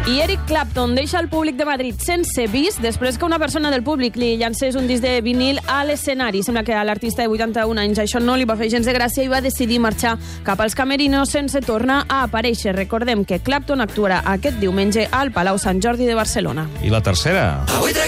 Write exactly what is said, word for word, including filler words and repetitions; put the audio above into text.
I Eric Clapton deixa el públic de Madrid sense vis després que una persona del públic li llancés un disc de vinil a l'escenari. Sembla que a l'artista de vuitanta-un anys això no li va fer gens de gràcia i va decidir marxar cap als camerinos sense tornar a aparèixer. Recordem que Clapton actuarà aquest diumenge al Palau Sant Jordi de Barcelona. I la tercera?